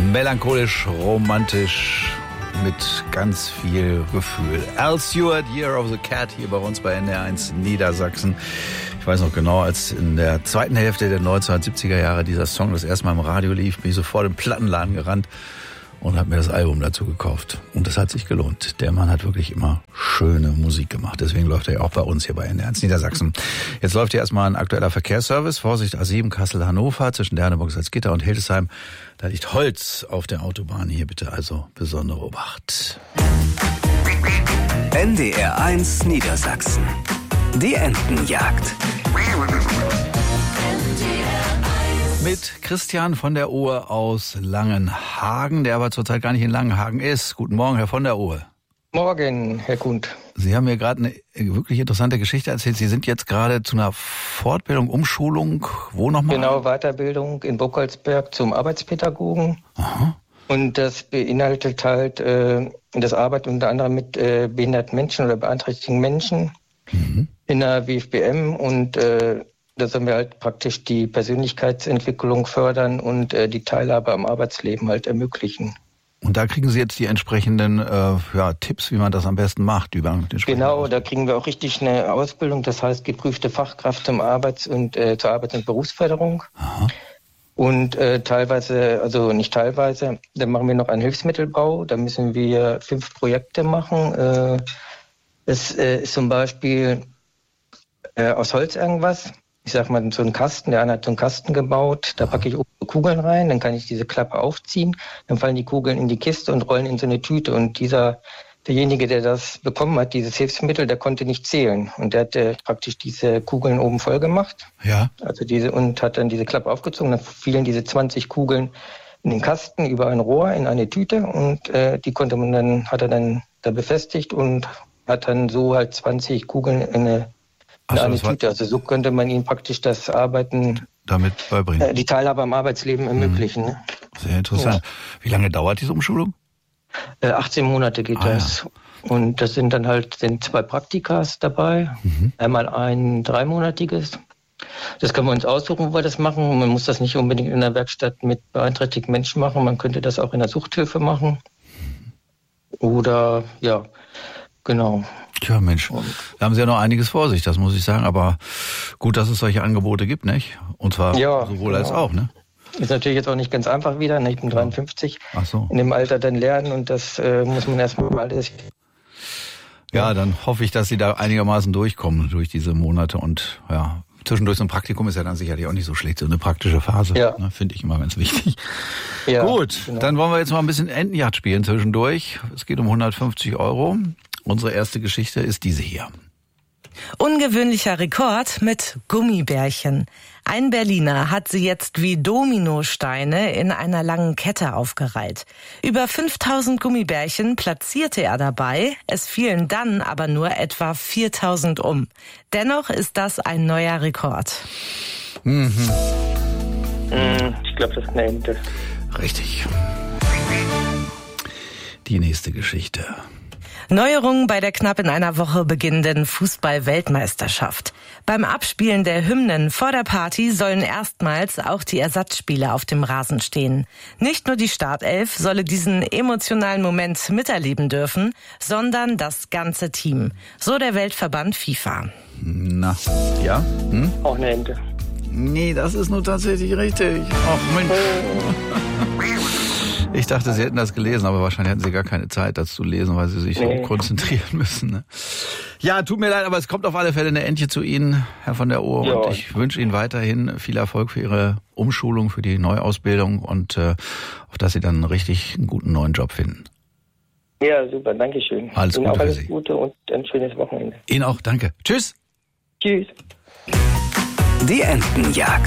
Melancholisch, romantisch, mit ganz viel Gefühl. Al Stewart, Year of the Cat, hier bei uns bei NDR1 Niedersachsen. Ich weiß noch genau, als in der zweiten Hälfte der 1970er Jahre dieser Song das erste Mal im Radio lief, bin ich sofort im Plattenladen gerannt und habe mir das Album dazu gekauft. Und das hat sich gelohnt. Der Mann hat wirklich immer schöne Musik gemacht. Deswegen läuft er ja auch bei uns hier bei NDR1 Niedersachsen. Jetzt läuft hier erstmal ein aktueller Verkehrsservice. Vorsicht, A7 Kassel-Hannover zwischen Derneburg, Salzgitter und Hildesheim. Da liegt Holz auf der Autobahn. Hier bitte also besondere Obacht. NDR1 Niedersachsen. Die Entenjagd. Mit Christian von der Ohe aus Langenhagen, der aber zurzeit gar nicht in Langenhagen ist. Guten Morgen, Herr von der Ohe. Morgen, Herr Kund. Sie haben mir gerade eine wirklich interessante Geschichte erzählt. Sie sind jetzt gerade zu einer Fortbildung, Umschulung, wo nochmal? Genau, Weiterbildung in Burkholzberg zum Arbeitspädagogen. Aha. Und das beinhaltet halt das Arbeiten unter anderem mit behinderten Menschen oder beeinträchtigten Menschen in der WFBM. Und da sollen wir halt praktisch die Persönlichkeitsentwicklung fördern und die Teilhabe am Arbeitsleben halt ermöglichen. Und da kriegen Sie jetzt die entsprechenden Tipps, wie man das am besten macht. Genau, da kriegen wir auch richtig eine Ausbildung, das heißt geprüfte Fachkraft zur Arbeits- und Berufsförderung. Aha. Und teilweise, also nicht teilweise, dann machen wir noch einen Hilfsmittelbau, da müssen wir 5 Projekte machen. Es ist zum Beispiel aus Holz irgendwas. Ich sag mal, so ein Kasten, der eine hat so einen Kasten gebaut, da packe ich oben Kugeln rein, dann kann ich diese Klappe aufziehen, dann fallen die Kugeln in die Kiste und rollen in so eine Tüte. Und derjenige, der das bekommen hat, dieses Hilfsmittel, der konnte nicht zählen. Und der hat praktisch diese Kugeln oben voll gemacht. Ja. Also und hat dann diese Klappe aufgezogen, dann fielen diese 20 Kugeln in den Kasten über ein Rohr in eine Tüte und die hat er dann da befestigt und hat dann so halt 20 Kugeln in eine Tüte. Also so könnte man ihnen praktisch das Arbeiten damit beibringen. Die Teilhabe am Arbeitsleben ermöglichen. Ne? Sehr interessant. Ja. Wie lange dauert diese Umschulung? 18 Monate geht das. Ja. Und das sind 2 Praktikas dabei. Einmal ein 3-monatiges. Das können wir uns aussuchen, wo wir das machen. Man muss das nicht unbedingt in der Werkstatt mit beeinträchtigten Menschen machen. Man könnte das auch in der Suchthilfe machen. Oder, ja, genau. Tja, Mensch, da haben Sie ja noch einiges vor sich, das muss ich sagen. Aber gut, dass es solche Angebote gibt, nicht? Und zwar sowohl als auch, ne? Ist natürlich jetzt auch nicht ganz einfach wieder, ne? Ich bin 53. Ach so. In dem Alter dann lernen und das muss man erstmal alles. Ja, dann hoffe ich, dass Sie da einigermaßen durchkommen durch diese Monate und ja. Zwischendurch so ein Praktikum ist ja dann sicherlich auch nicht so schlecht, so eine praktische Phase, ne, finde ich immer ganz wichtig. Ja, gut, genau. Dann wollen wir jetzt mal ein bisschen Entenjagd spielen zwischendurch. Es geht um 150 €. Unsere erste Geschichte ist diese hier. Ungewöhnlicher Rekord mit Gummibärchen. Ein Berliner hat sie jetzt wie Dominosteine in einer langen Kette aufgereiht. Über 5000 Gummibärchen platzierte er dabei. Es fielen dann aber nur etwa 4000 um. Dennoch ist das ein neuer Rekord. Ich glaube, das ist eine Ente. Richtig. Die nächste Geschichte. Neuerungen bei der knapp in einer Woche beginnenden Fußball-Weltmeisterschaft. Beim Abspielen der Hymnen vor der Party sollen erstmals auch die Ersatzspieler auf dem Rasen stehen. Nicht nur die Startelf solle diesen emotionalen Moment miterleben dürfen, sondern das ganze Team. So der Weltverband FIFA. Na, ja? Auch eine Ente. Nee, das ist nur tatsächlich richtig. Ach Mensch. Ich dachte, Sie hätten das gelesen, aber wahrscheinlich hätten Sie gar keine Zeit, das zu lesen, weil Sie sich konzentrieren müssen. Ne? Ja, tut mir leid, aber es kommt auf alle Fälle eine Entche zu Ihnen, Herr von der Ohe. Ja. Und ich wünsche Ihnen weiterhin viel Erfolg für Ihre Umschulung, für die Neuausbildung und auf dass Sie dann einen guten neuen Job finden. Ja, super, danke schön. Alles Gute für Sie. Alles Gute und ein schönes Wochenende. Ihnen auch, danke. Tschüss. Tschüss. Die Entenjagd.